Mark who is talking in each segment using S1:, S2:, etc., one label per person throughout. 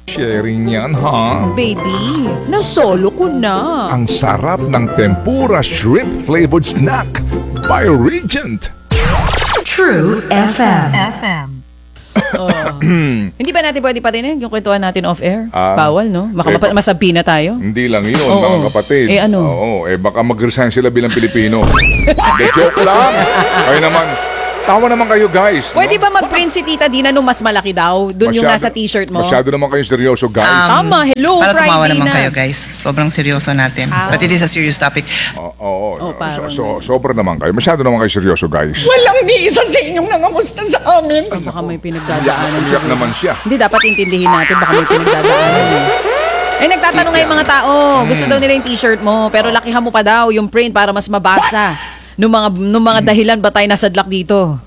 S1: Sharing yan, ha?
S2: Baby, nasolo ko na.
S1: Ang sarap ng tempura shrimp flavored snack by Regent.
S3: True FM.
S2: Hindi ba natin pwede patinin yung kwentuhan natin off-air?
S1: Ah,
S2: Bawal, no? Baka masabi na tayo.
S1: Hindi lang yun,
S2: Oo.
S1: mga kapatid.
S2: Eh, ano?
S1: Oo, baka mag-resign sila bilang Pilipino. De joke lang. Kayo naman, tawa naman kayo, guys.
S2: Pwede
S1: no?
S2: ba mag-print si Tita Dina nung mas malaki daw? Doon yung nasa t-shirt mo?
S1: Masyado naman kayo seryoso, guys.
S2: Tama, hello,
S4: Para tumawa
S2: Friday
S4: naman
S2: na.
S4: kayo, guys. Sobrang seryoso natin. But it is a serious topic.
S1: Oo,
S2: parang-
S1: sobra naman kayo. Masyado naman kayo seryoso, guys.
S5: Walang ni isa sa inyong nangamusta sa amin.
S2: Baka may pinagdadaanan
S1: Iyak naman siya.
S2: Hindi, dapat intindihin natin. Baka may pinagdadaanan. Nagtatanong nga yung mga tao. Gusto daw nila yung t-shirt mo. Pero lakihan mo pa daw yung print para mas mabasa. Nung mga dahilan ba tayo nasadlak dito?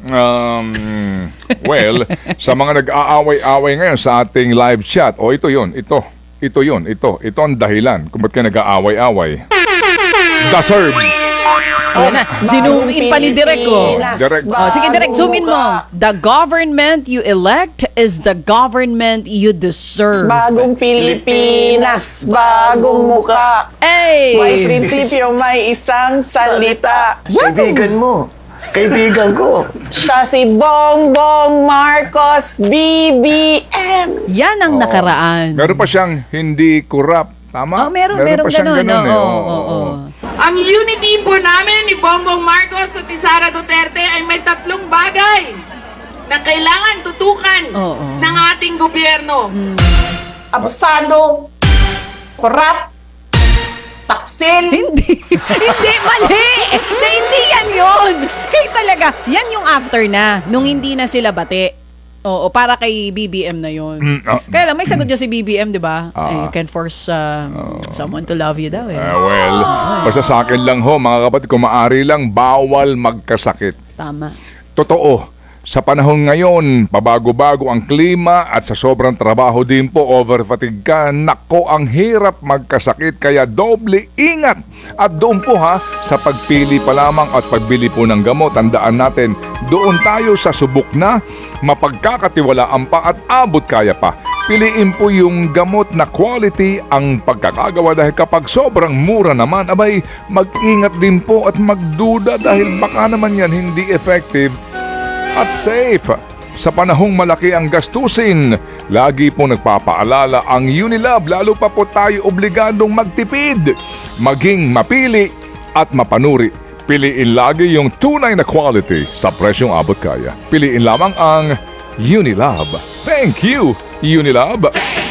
S1: Well, sa mga nag-aaway-away ngayon sa ating live chat, ito yun. Ito ang dahilan kung ba't kayo nag-aaway-away. Deserve.
S2: Ayan na, zoom in pa ni Direk ko.
S1: Direk.
S2: Sige, Direk, zoom in mo. The government you elect is the government you deserve.
S5: Bagong Pilipinas, bagong muka.
S2: Hey!
S5: May prinsipyo, may isang salita.
S6: Kaibigan mo. Kaibigan ko.
S5: Siya si Bongbong Marcos, BBM.
S2: Yan ang nakaraan.
S1: Meron pa siyang hindi corrupt. Tama?
S2: Meron
S1: pa siyang
S2: ganun.
S1: ganun,
S2: Oo.
S7: Ang unity po namin ni Bongbong Marcos at ni Sara Duterte ay may tatlong bagay na kailangan tutukan ng ating gobyerno.
S5: Abusado, korap, taksil.
S2: Hindi, mali. Hindi yan yun. Kaya talaga, yan yung after na, nung hindi na sila bate. Oo, para kay BBM na yun. Kaya lang, may sagot niya si BBM, di ba? You can force someone to love you daw eh.
S1: Well, basta sa akin lang ho, mga kapatid, kung maaari lang, bawal magkasakit.
S2: Tama.
S1: Totoo, sa panahon ngayon, pabago-bago ang klima at sa sobrang trabaho din po, overfatigue ka, nako, ang hirap magkasakit, kaya doble ingat. At doon po sa pagpili pa lamang at pagbili po ng gamot, tandaan natin, doon tayo sa subok na, mapagkakatiwalaan pa at abot kaya pa. Piliin po yung gamot na quality ang pagkakagawa dahil kapag sobrang mura naman, abay, mag-ingat din po at magduda dahil baka naman yan hindi effective at safe. Sa panahong malaki ang gastusin, lagi po nagpapaalala ang Unilab, lalo pa po tayo obligadong magtipid, maging mapili at mapanuri. Piliin lagi yung tunay na quality sa presyong abot kaya. Piliin lamang ang Unilab. Thank you, Unilab.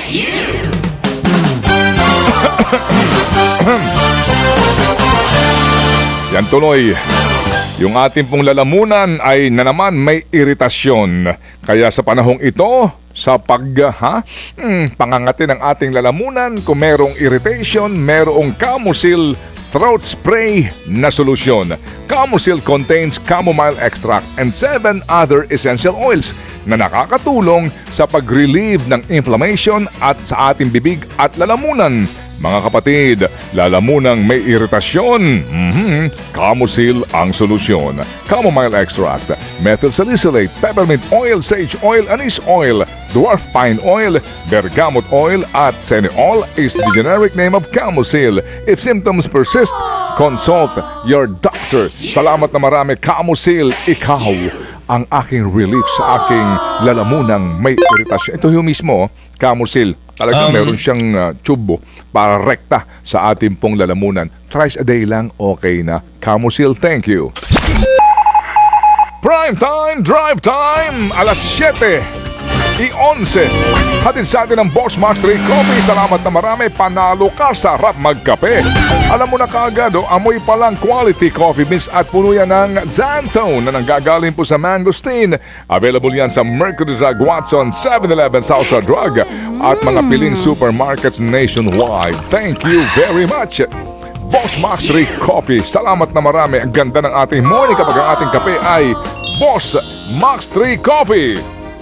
S1: Yan tuloy. Yung ating pong lalamunan ay na naman may iritasyon. Kaya sa panahong ito, sa pangangati ng ating lalamunan, kung merong irritation, merong Camusil throat spray na solusyon. Camusil contains chamomile extract and 7 other essential oils na nakakatulong sa pag-relieve ng inflammation at sa ating bibig at lalamunan. Mga kapatid, lalamunang may iritasyon. Camusil ang solusyon. Chamomile extract, methyl salicylate, peppermint oil, sage oil, anise oil, dwarf pine oil, bergamot oil at Ceneol is the generic name of Camusil. If symptoms persist, consult your doctor. Salamat na marami, Camusil. Ikaw ang aking relief sa aking lalamunang may iritasyon. Ito yung mismo, Camusil. Talagang meron siyang tubo para rekta sa ating pong lalamunan. Thrice a day lang, okay na. Camusil, thank you. Prime time, drive time, alas 7:11. Hatid sa atin ang Boss Max 3 Coffee. Salamat na marami. Panalo ka, sarap magkape. Alam mo na kaagad, amoy palang quality coffee beans at puno yan ng Xantone na nanggagaling po sa mangosteen. Available yan sa Mercury Drug, Watson, 7-Eleven, Southside Drug at mga piling supermarkets nationwide. Thank you very much. Boss Max 3 Coffee. Salamat na marami. Ang ganda ng ating morning kapag ang ating kape ay Boss Max 3 Coffee.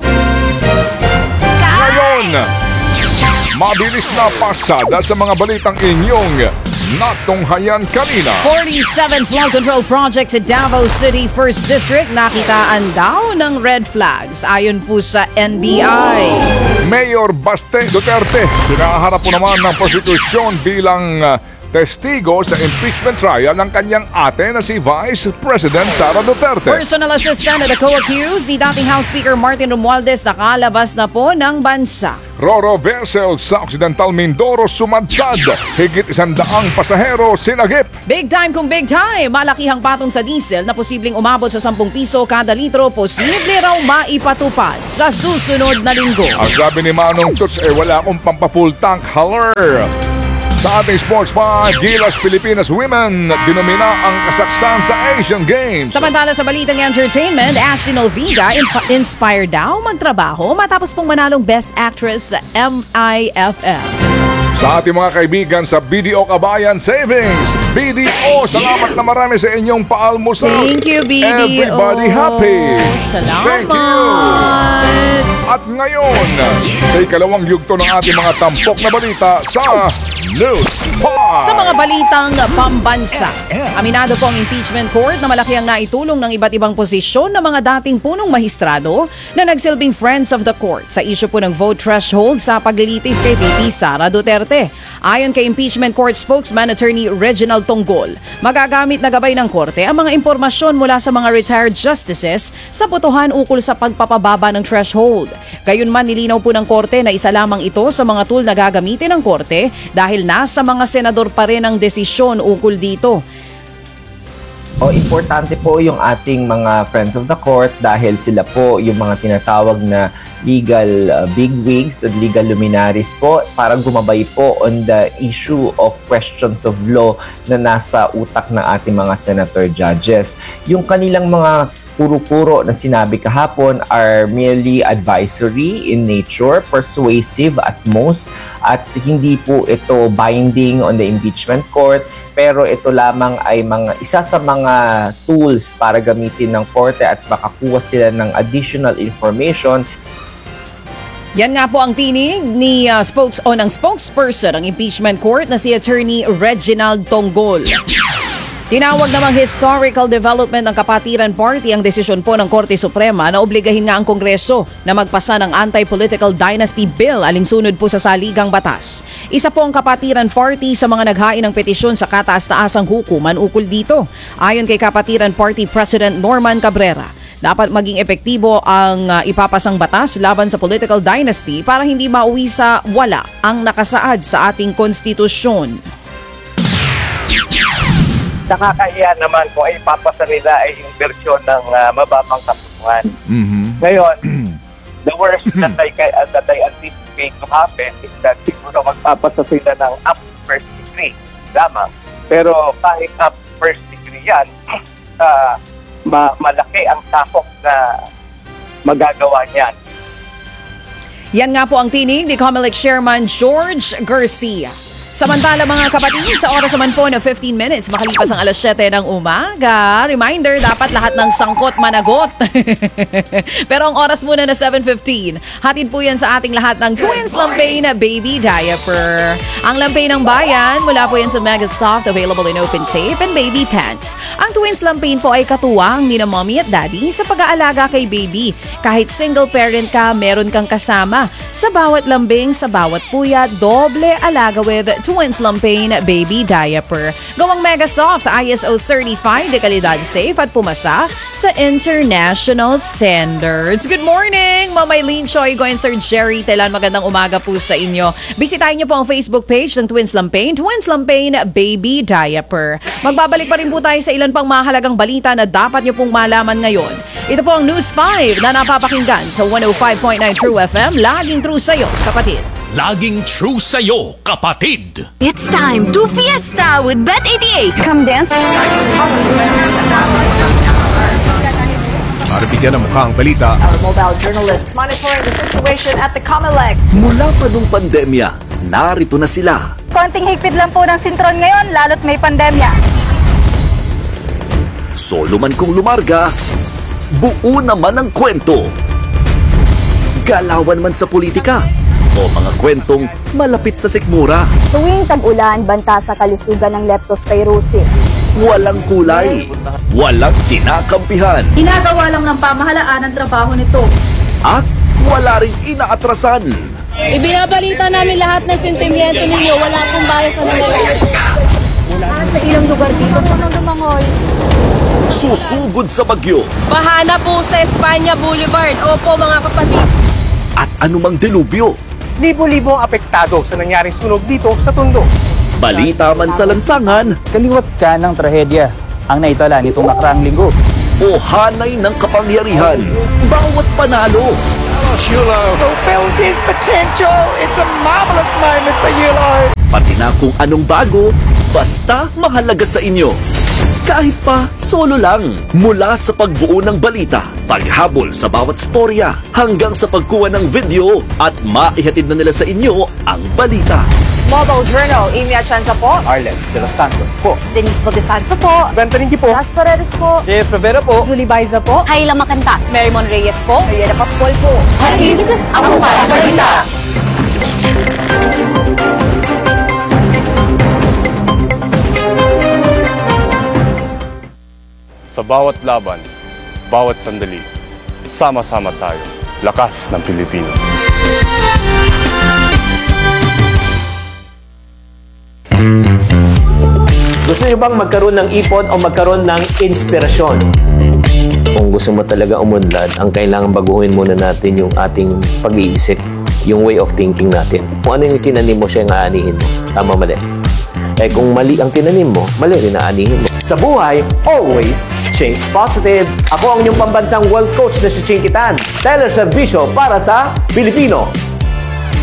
S1: Ngayon, mabilis na pasada sa mga balitang inyong natunghayan kanina.
S2: 47 flood control projects sa Davao City 1st District nakitaan daw ng red flags ayon po sa NBI.
S1: Mayor Mayor Baste Duterte. Pinaharap po naman ng prosecution bilang testigo sa impeachment trial ng kanyang ate na si Vice President Sara Duterte.
S2: Personal assistant at the co-accused ni dating House Speaker Martin Romualdez nakalabas na po ng bansa.
S1: Roro vessel sa Occidental Mindoro sumadsad. Higit 100 pasahero sinagip.
S2: Big time kung big time. Malakihang patong sa diesel na posibleng umabot sa 10 piso kada litro. Posible raw maipatupad sa susunod na linggo.
S1: Ang sabi ni Manong Tuts, wala akong pampa-full tank. Haller! Sa ating Sports 5, Gilas Pilipinas Women dinomina ang Kazakhstan sa Asian Games.
S2: Samantala sa balitang entertainment, Ashley Noviga inspired daw magtrabaho matapos pong manalong Best Actress sa MIFF.
S1: Sa ating mga kaibigan sa BDO Kabayan Savings, BDO, salamat na marami sa inyong paalmusal.
S2: Thank you, BDO.
S1: Everybody happy.
S2: Salamat.
S1: Thank you. At ngayon, sa ikalawang yugto ng ating mga tampok na balita sa News 5.
S2: Sa mga balitang pambansa, aminado po ang impeachment court na malaki ang naitulong ng iba't ibang posisyon ng mga dating punong mahistrado na nagsilbing friends of the court sa issue po ng vote threshold sa paglilitis kay VP Sara Duterte. Ayon kay impeachment court spokesman Attorney Reginald Tonggol, magagamit na gabay ng korte ang mga impormasyon mula sa mga retired justices sa botohan ukol sa pagpapababa ng threshold. Gayunman nilinaw po ng korte na isa lamang ito sa mga tool na gagamitin ng korte dahil nasa mga senador pa rin ang desisyon ukol dito.
S8: Importante po yung ating mga friends of the court dahil sila po yung mga tinatawag na legal bigwigs at legal luminaries po para gumabay po on the issue of questions of law na nasa utak ng ating mga senator judges. Yung kanilang mga puro-puro na sinabi kahapon are merely advisory in nature, persuasive at most, at hindi po ito binding on the impeachment court, pero ito lamang ay isa sa mga tools para gamitin ng korte at makakuha sila ng additional information.
S2: Yan nga po ang tinig ni ng spokesperson ng impeachment court na si Attorney Reginald Tonggol. Tinawag namang historical development ng Kapatiran Party ang desisyon po ng Korte Suprema na obligahin nga ang Kongreso na magpasa ng Anti-Political Dynasty Bill alinsunod po sa saligang batas. Isa po ang Kapatiran Party sa mga naghain ng petisyon sa kataas-taasang hukuman ukol dito. Ayon kay Kapatiran Party President Norman Cabrera, dapat maging epektibo ang ipapasang batas laban sa political dynasty para hindi mauwi sa wala ang nakasaad sa ating konstitusyon.
S9: Nakakahiya naman kung ay papasa nila ay yung versyon ng mababang kapunuan. Ngayon, the worst that I anticipate to happen is that siguro magpapasa sila ng up first degree lamang. Pero kahit up first degree yan, malaki ang takot na magagawa niyan.
S2: Yan nga po ang tinig ni COMELEC Chairman George Garcia. Samantala mga kapatid, sa oras naman po na 15 minutes makalipas ang alas 7 ng umaga. Reminder, dapat lahat ng sangkot managot. Pero ang oras muna na 7:15. Hatid po yan sa ating lahat ng Twins Lampain Baby Diaper. Ang Lampain ng bayan, mula po yan sa Mega Soft, available in open tape and baby pants. Ang Twins Lampain po ay katuwang ni na mommy at daddy sa pag-aalaga kay baby. Kahit single parent ka, meron kang kasama. Sa bawat lambing, sa bawat puyat, doble alaga with Twins Lampain Baby Diaper. Gawang Mega Soft, ISO certified, de kalidad safe at pumasa sa international standards. Good morning, Mama Eileen Choi, and Sir Jerry Telan. Magandang umaga po sa inyo. Bisitahin niyo po ang Facebook page ng Twins Lampain Baby Diaper. Magbabalik pa rin po tayo sa ilan pang mahalagang balita na dapat niyo pong malaman ngayon. Ito po ang News 5 na napapakinggan sa 105.9 True FM. Laging true sa'yo, kapatid.
S10: Laging true sa'yo, kapatid.
S11: It's time to fiesta with Bet88. Come dance.
S10: Para bigyan ng mukha ang balita,
S5: Our mobile journalists monitoring the situation at the COMELEC.
S12: Mula pa nung pandemya, narito na sila.
S13: Konting higpit lang po ng sintron ngayon, lalo't may pandemya.
S12: Solo man kung lumarga, buo naman ang kwento. Galawan man sa politika, o mga kwentong malapit sa sikmura.
S13: Tuwing tag-ulan, banta sa kalusugan ng leptospirosis.
S12: Walang kulay, walang kinakampihan.
S14: Ginagawa lang ng pamahalaan ang trabaho nito.
S12: At wala ring inaatrasan.
S14: Ibinabalita namin lahat ng sentimiento ninyo. Wala pong bias sa nangyayari.
S13: Para sa ilang lugar dito sa Mandumangoy.
S12: Susugod sa bagyo
S14: Bahana po sa Espanya Boulevard. Opo mga kapatid.
S12: at anumang delubyo.
S15: Libo-libo ang apektado sa nangyaring sunog dito sa Tondo.
S12: Balita man sa lansangan
S16: Kaliwat ka ng trahedya ang naitala nitong nakaraang linggo.
S12: o hanay ng kapangyarihan. Bawat panalo.
S15: Fulfills his potential. It's a marvelous moment for Yulo.
S12: Pati na kung anong bago, basta mahalaga sa inyo. Kahit pa solo lang. Mula sa pagbuo ng balita, paghabol sa bawat storya, hanggang sa pagkuha ng video at maihatid na nila sa inyo ang balita.
S5: Mobile Journal, Imia Chanza po.
S16: Arles de los Santos po.
S5: Denise Bagassancho po.
S15: Bentaringi po.
S5: Las Paredes po.
S16: Jeff Rivera po.
S5: Julie Baiza po.
S13: Hayla Makanta.
S5: Marymon Reyes po.
S13: Mariela Pascual po.
S5: Halid, ang mga balita.
S17: Sa bawat laban, bawat sandali, sama-sama tayo. Lakas ng Pilipino.
S18: Gusto niyo bang magkaroon ng ipon o magkaroon ng inspirasyon? Kung gusto mo talaga umunlad, ang kailangan baguhin muna natin yung ating pag-iisip, yung way of thinking natin. Kung ano yung tinanim mo, siya yung aanihin mo. Tama, mali. Eh kung mali ang tinanim mo, mali rin aanihin mo. Sa buhay, always think positive. Ako ang inyong pambansang world coach na si Chinky Tan. Teler Servisyo para sa Pilipino.